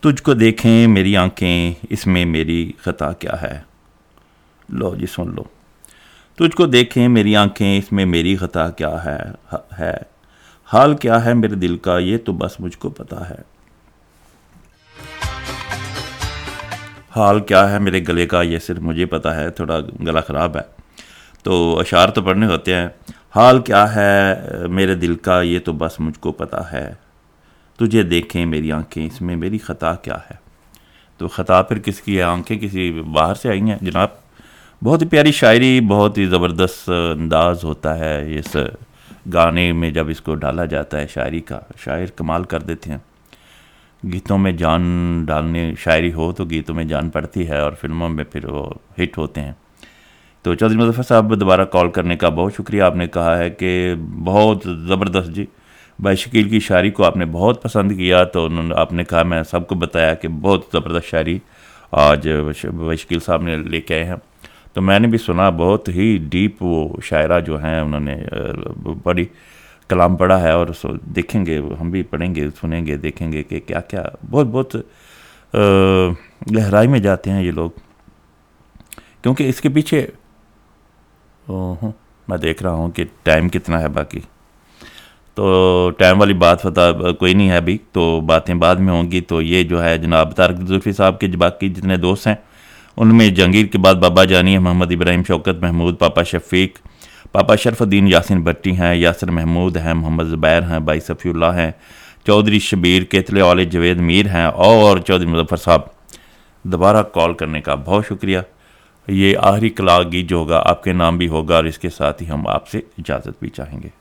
तुझको देखें मेरी आंखें, इसमें मेरी ख़ता क्या है। लो जी सुन लो। तुझको देखें मेरी आंखें, इसमें मेरी ख़ता क्या है। हाल क्या है मेरे दिल का, ये तो बस मुझको पता है। हाल क्या है मेरे गले का, ये सिर्फ मुझे पता है। थोड़ा गला ख़राब है तो अशार तो पढ़ने होते हैं। हाल क्या है मेरे दिल का, ये तो बस मुझको पता है। तुझे देखें मेरी आंखें, इसमें मेरी ख़ता क्या है। तो ख़ता फिर किसकी है? आंखें किसी बाहर से आई हैं जनाब। बहुत ही प्यारी शायरी, बहुत ही ज़बरदस्त अंदाज़ होता है इस गाने में जब इसको डाला जाता है। शायरी का शायर कमाल कर देते हैं। गीतों में जान डालने, शायरी हो तो गीतों में जान पड़ती है और फिल्मों में फिर वो हिट होते हैं। तो चौधरी मुज़फ़्फ़र साहब दोबारा कॉल करने का बहुत शुक्रिया। आपने कहा है कि बहुत ज़बरदस्त जी, भाई शकील की शायरी को आपने बहुत पसंद किया। तो उन्होंने आपने कहा, मैं सबको बताया कि बहुत ज़बरदस्त शायरी आज भाई शकील साहब ने लेके आए हैं। तो मैंने भी सुना, बहुत ही डीप वो शायरा जो हैं उन्होंने बड़ी कलाम पढ़ा है। और देखेंगे, हम भी पढ़ेंगे, सुनेंगे, देखेंगे कि क्या क्या बहुत बहुत गहराई में जाते हैं ये लोग। क्योंकि इसके पीछे मैं देख रहा हूँ कि टाइम कितना है बाकी। तो टाइम वाली बात पता कोई नहीं है अभी, तो बातें बाद में होंगी। तो ये जो है जनाब तारिक जुल्फी साहब के बाकी जितने दोस्त हैं उनमें जहांगीर के बाद बाबा जानी है, मोहम्मद इब्राहिम, शौकत महमूद, पापा शफीक, पापा शरफुद्दीन यासिन भट्टी हैं, यासर महमूद हैं, मोहम्मद ज़ुबैर हैं, भाई सफ़ीउल्लाह हैं, चौधरी शबीर, केतले वाले जवेद मीर हैं और चौधरी मुज़फ़्फ़र साहब। दोबारा कॉल करने का बहुत शुक्रिया। ये आखिरी कलाम गीत जो होगा आपके नाम भी होगा और इसके साथ ही हम आपसे इजाज़त भी चाहेंगे।